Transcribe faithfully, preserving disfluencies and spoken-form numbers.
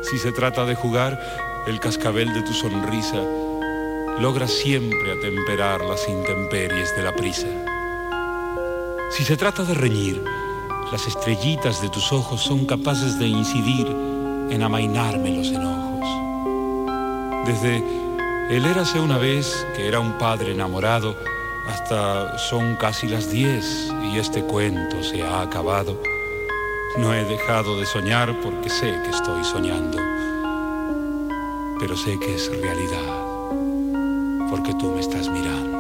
Si se trata de jugar, el cascabel de tu sonrisa logra siempre atemperar las intemperies de la prisa. Si se trata de reñir, las estrellitas de tus ojos son capaces de incidir en amainarme los enojos. Desde el érase una vez que era un padre enamorado, hasta son casi las diez y este cuento se ha acabado. No he dejado de soñar porque sé que estoy soñando, pero sé que es realidad porque tú me estás mirando.